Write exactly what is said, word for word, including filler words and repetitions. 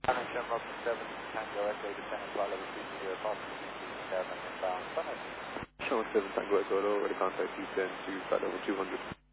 Connection Robin seven, Tango Echo, descending flight level two zero, passing two two seven, inbound, Sunway. Sean seven Tango Echo, already contact Houston to flight level two hundred.